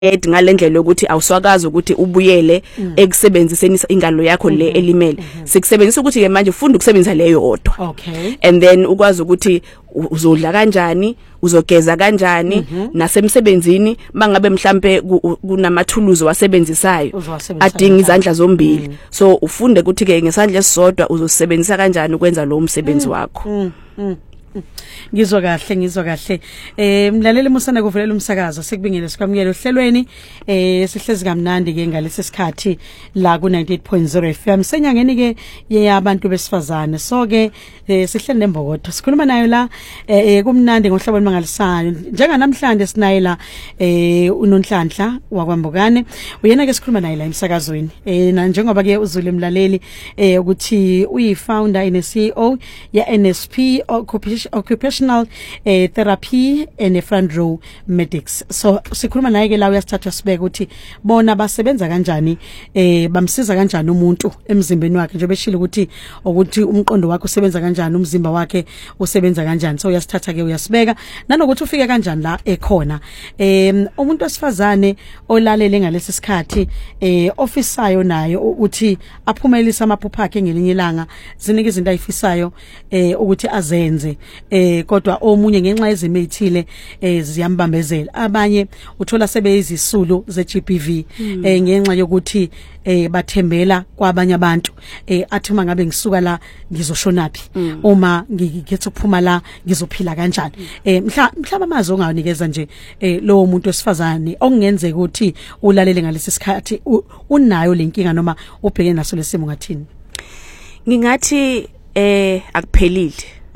ngalendlela ukuthi awuswakazi ukuthi ubuyele ekusebenziseni ingalo yakho le elimele sikusebenzisa ukuthi ke manje ufunda ukusebenzisa leyo odwa okay and then ukwazi ukuthi uzodla kanjani uzogeza kanjani nasemsebenzini mangabe mhlambe kunamathuluzi wasebenzisayo adinga izandla zombili so ufunde ukuthi ke ngesandla esisodwa uzosebenzisa kanjani ukwenza lo umsebenzi wakho ngizwa kahle mlaleli musana kuvulela umsakazo sikubingele sikwamukele ohlelweni sihlezi kamnandi ke ngalesi sikhathi la ku 98.0 FM senyangeni ke yabantu besifazane so ke sihleli nembokotho sikhuluma nayo la kumnandi ngohlobo olumangalisayo njenganamhlanje sinaye la uNonhlanhla wakwambokane uyena ke sikhuluma naye la emsakazweni na njengoba ke uzule emlaleli ukuthi uyi-founder ine CEO ya NSP occupational therapy and front row medics so sikhuluma naye ke la uyasithatha sibeke ukuthi bona basebenza kanjani bamsiza kanjani umuntu emzimbeni wakhe nje beshilo ukuthi umqondo wakhe usebenza kanjani umzimba wakhe usebenza kanjani so uyasithatha ke uyasibeka nanokuthi ufike kanjani la ekhona umuntu osifazane olalele ngalesi sikhathi ofisayo nayo ukuthi aphumelelise amaphupho akhe ngelinye ilanga zinika izinto ayifisayo ukuthi azenze kodwa omunye ngenxa yezimo ezithile ziyambambezela abanye uthola sebeyizisulu zeGBV ngenxa yokuthi bathembela kwabanye abantu athi mangabe ngisuka la ngizoshonapi uma ngikhetha ukuphuma la ngizophila kanjani mhlaba amazi onganikeza nje lo muntu osifazane okungenzeka ukuthi ulalele ngalesi sikhathi unayo lenkinga noma ubhekene naso lesimo ngathini ngingathi akuphelile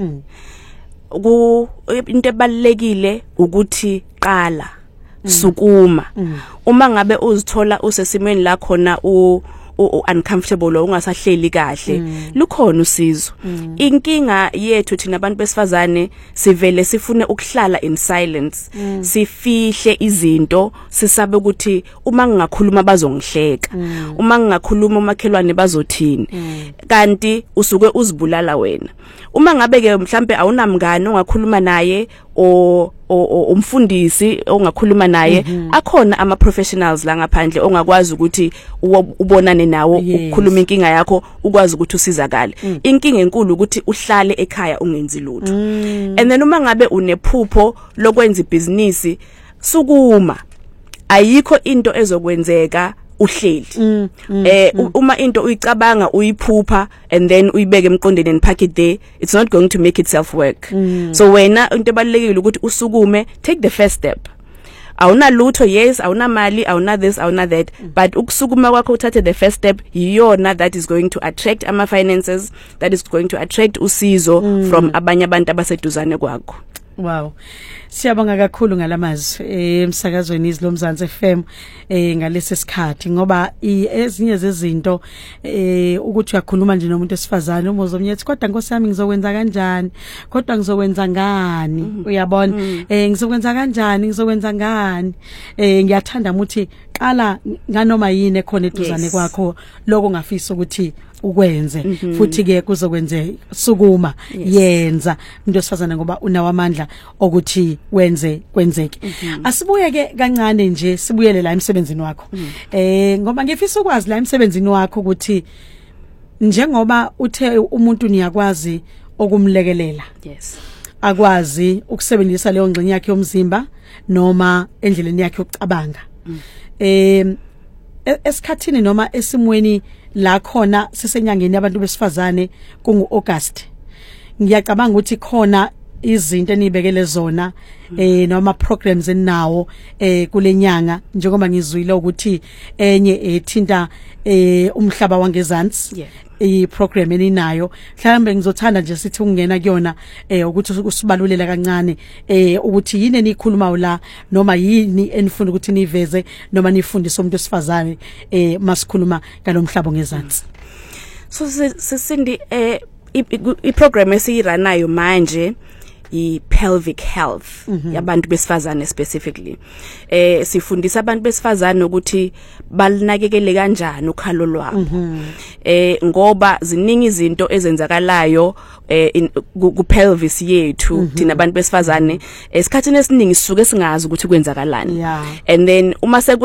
into ebalekile ukuthi qala sukuma uma ngabe uzithola usesimweni la khona uncomfortable ungasahleli kahle lukhona usizo inkinga yethu thina abantu besifazane sivele sifune ukuhlala in silence sifihle izinto sisabe ukuthi uma ngingakhuluma bazongihleka uma ngingakhuluma umakhelwane bazothini kanti usuke uzibulala wena uma ngabe ke mhlambe awunamngane ongakhuluma naye umfundisi ongakhuluma naye akhona ama professionals la ngaphandle ongakwazi ukuthi ubonane nawo ukukhuluma inkinga yakho ukwazi ukuthi usizakale inkinga enkulu ukuthi uhlale ekhaya ungenzi lutho and then uma ngabe unephupho lokwenza ibusiness sukuma ayikho into ezokwenzeka uhleli uma into uyicabanga uyiphupha and then uyibeke emqondweni and pack it there it's not going to make itself work so wena into ebalekile ukuthi usukume take the first step awuna lutho yes awuna mali awuna this awuna that but ukusukuma kwakho uthathe the first step yiyona that is going to attract ama finances that is going to attract usizo from abanye abantu abaseduzane kwakho. Wow. Siyabonga kakhulu ngalamazwi emsakazweni izilomzansi FM ngalesi sikhathi ngoba ezinye zezinto ukuthi uyakhuluma nje nomuntu esifazane umuzo omnyethi kodwa Nkosi yami ngizokwenza kanjani kodwa ngizokwenza ngani uyabona ngizokwenza kanjani ngizokwenza ngani ngiyathanda ukuthi qala nganoma yini ekhona eduzane kwakho lokho ngafisa ukuthi ukwenze futhi ke kuzokwenze sukuma yenza into esifazana ngoba unawo amandla okuthi wenze kwenzeke asibuye ke kancane nje sibuyele la emsebenzini wakho ngoba ngifisa ukwazi la emsebenzini wakho ukuthi njengoba uthe umuntu niyakwazi okumlekelela yes akwazi ukusebenzisa leyo ngxenye yakhe yomzimba noma endleleni yakhe yokucabanga esikhathini noma esimweni la khona sisenyangeni abantu besifazane kungu-August ngiyacabanga ukuthi khona izinto enibekele zona noma programs enawo kulenyanga njengoba ngizwile ukuthi enye ethinta umhlaba wangezansi iprogram eninayo mhlambe ngizothanda nje sithi ungena kuyona ukuthi usibalulela kancane ukuthi yini enikhuluma la noma yini enifuna ukuthi niveze noma nifundise umuntu osifazane masikhuluma ngalomhlaba ngezansi so sisindi iprogram esiyiranayo manje i pelvic health yabantu besifazane specifically. Sifundisa abantu besifazane ukuthi balinakekele kanjani ukhalo lwabo. Ngoba ziningi izinto ezenzakalayo ku pelvis yethu thina abantu besifazane esikhathini esiningi sisuke singazi ukuthi kwenzakalani. And then uma